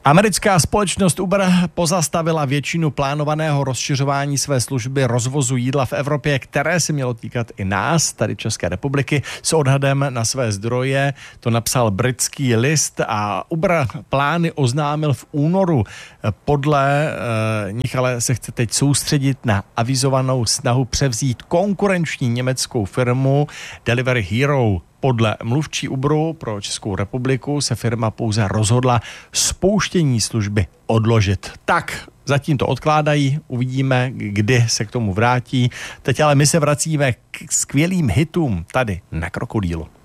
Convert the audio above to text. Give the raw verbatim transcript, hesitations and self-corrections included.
Americká společnost Uber pozastavila většinu plánovaného rozšiřování své služby rozvozu jídla v Evropě, které se mělo týkat i nás, tady České republiky, s odhadem na své zdroje. To napsal britský list a Uber plány oznámil v únoru. Podle eh, nich ale se chce teď soustředit na avizovanou snahu převzít konkurenční německou firmu Delivery Hero. Podle mluvčí Uberu pro Českou republiku se firma pouze rozhodla spouštění služby odložit. Tak, zatím to odkládají, uvidíme, kdy se k tomu vrátí. Teď ale my se vracíme k skvělým hitům tady na Krokodýlu.